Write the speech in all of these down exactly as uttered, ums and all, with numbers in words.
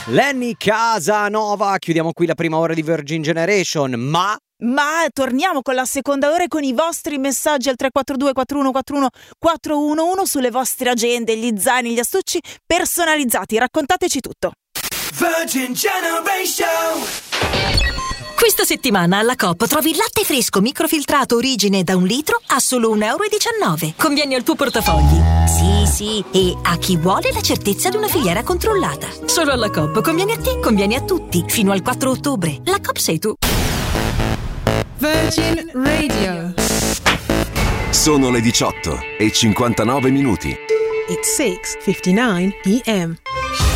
Lenny Casanova, chiudiamo qui la prima ora di Virgin Generation, ma... Ma torniamo con la seconda ora con i vostri messaggi al tre quattro due quattro uno quattro uno quattro uno uno sulle vostre agende, gli zaini, gli astucci personalizzati. Raccontateci tutto. Virgin Generation. Questa settimana alla Coop trovi il latte fresco microfiltrato origine da un litro a solo un euro e diciannove. Conviene al tuo portafogli. Sì, sì, e a chi vuole la certezza di una filiera controllata. Solo alla Coop conviene a te, conviene a tutti. Fino al quattro ottobre. La Coop sei tu. Virgin Radio. Sono le diciotto e cinquantanove minuti. It's six fifty-nine p m.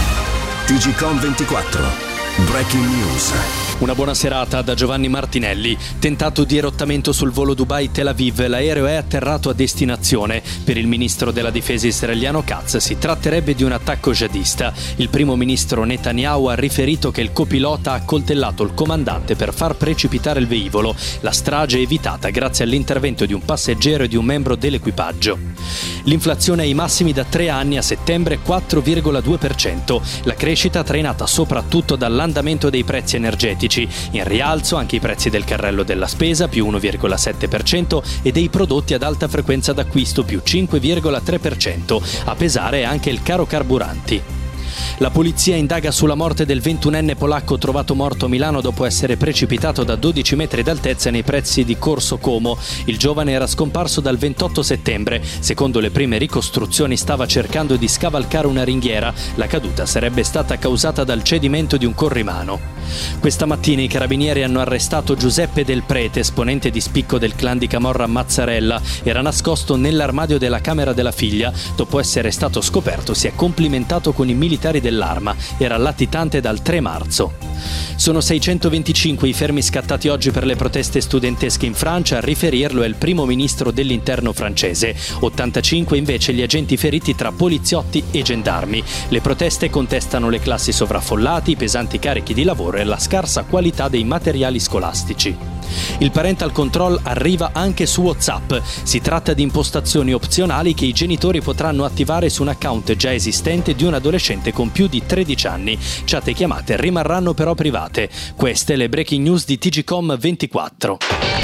T G Com ventiquattro. Breaking News. Una buona serata da Giovanni Martinelli. Tentato di dirottamento sul volo Dubai-Tel Aviv, l'aereo è atterrato a destinazione. Per il ministro della difesa israeliano Katz si tratterebbe di un attacco jihadista. Il primo ministro Netanyahu ha riferito che il copilota ha accoltellato il comandante per far precipitare il velivolo. La strage è evitata grazie all'intervento di un passeggero e di un membro dell'equipaggio. L'inflazione ai massimi da tre anni, a settembre quattro virgola due per cento. La crescita trainata soprattutto dall'andamento dei prezzi energetici. In rialzo anche i prezzi del carrello della spesa, più uno virgola sette per cento, e dei prodotti ad alta frequenza d'acquisto, più cinque virgola tre per cento. A pesare anche il caro carburanti. La polizia indaga sulla morte del ventunenne polacco trovato morto a Milano dopo essere precipitato da dodici metri d'altezza nei pressi di Corso Como. Il giovane era scomparso dal ventotto settembre. Secondo le prime ricostruzioni stava cercando di scavalcare una ringhiera. La caduta sarebbe stata causata dal cedimento di un corrimano. Questa mattina i carabinieri hanno arrestato Giuseppe Del Prete, esponente di spicco del clan di Camorra Mazzarella. Era nascosto nell'armadio della camera della figlia. Dopo essere stato scoperto si è complimentato con i militari dell'arma. Era latitante dal tre marzo. Sono seicentoventicinque i fermi scattati oggi per le proteste studentesche in Francia. A riferirlo è il primo ministro dell'interno francese. ottantacinque invece gli agenti feriti tra poliziotti e gendarmi. Le proteste contestano le classi sovraffollate, i pesanti carichi di lavoro e la scarsa qualità dei materiali scolastici. Il parental control arriva anche su WhatsApp. Si tratta di impostazioni opzionali che i genitori potranno attivare su un account già esistente di un adolescente con più di tredici anni. Chat e chiamate rimarranno però private. Queste le breaking news di T G Com ventiquattro.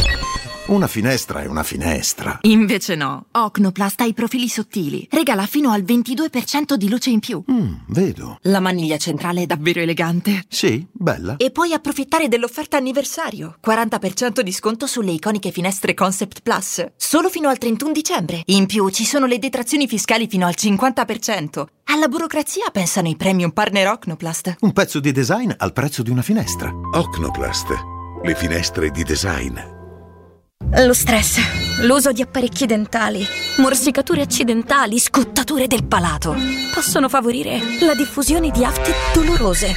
Una finestra è una finestra. Invece no. Ocnoplast ha i profili sottili. Regala fino al ventidue per cento di luce in più. Mm, vedo. La maniglia centrale è davvero elegante. Sì, bella. E puoi approfittare dell'offerta anniversario. quaranta per cento di sconto sulle iconiche finestre Concept Plus. Solo fino al trentuno dicembre. In più ci sono le detrazioni fiscali fino al cinquanta per cento. Alla burocrazia pensano i premium partner Ocnoplast. Un pezzo di design al prezzo di una finestra. Ocnoplast. Le finestre di design. Lo stress, l'uso di apparecchi dentali, morsicature accidentali, scottature del palato possono favorire la diffusione di afte dolorose.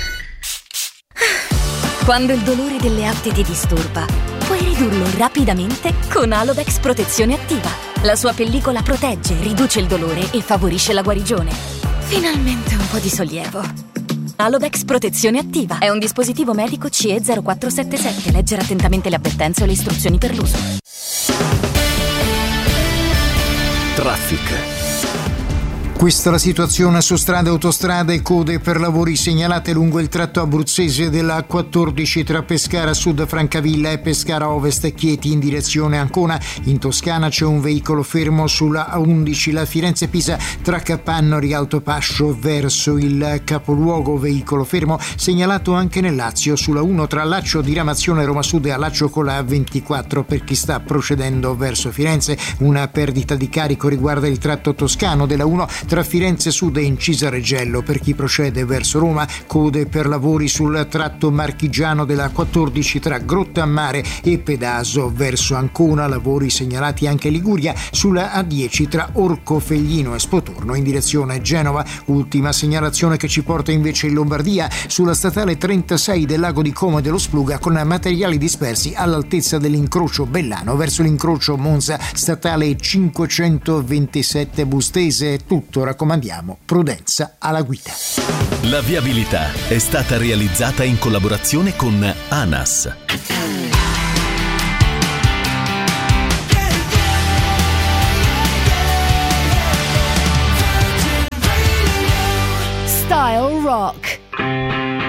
Quando il dolore delle afte ti disturba, puoi ridurlo rapidamente con Alodex Protezione Attiva. La sua pellicola protegge, riduce il dolore e favorisce la guarigione. Finalmente un po' di sollievo. Alodex Protezione Attiva è un dispositivo medico C E zero quattro sette sette. Leggere attentamente le avvertenze o le istruzioni per l'uso. Traffic. Questa è la situazione su strade, autostrade, code per lavori segnalate lungo il tratto abruzzese della A quattordici tra Pescara Sud Francavilla e Pescara Ovest Chieti in direzione Ancona. In Toscana c'è un veicolo fermo sulla A undici, la Firenze-Pisa tra Capannori e Rialto Pascio verso il capoluogo, veicolo fermo segnalato anche nel Lazio sulla uno tra Laccio Diramazione Roma Sud e Allaccio con la A ventiquattro per chi sta procedendo verso Firenze. Una perdita di carico riguarda il tratto toscano della uno tra Firenze Sud e Incisa Reggello per chi procede verso Roma. Code per lavori sul tratto marchigiano della quattordici tra Grottammare e Pedaso verso Ancona. Lavori segnalati anche in Liguria sulla A dieci tra Orcofelglino e Spotorno in direzione Genova. Ultima segnalazione che ci porta invece in Lombardia sulla statale trentasei del lago di Como e dello Spluga con materiali dispersi all'altezza dell'incrocio Bellano verso l'incrocio Monza, statale cinquecentoventisette Bustese. Tutto, raccomandiamo prudenza alla guida. La viabilità è stata realizzata in collaborazione con ANAS. Style Rock.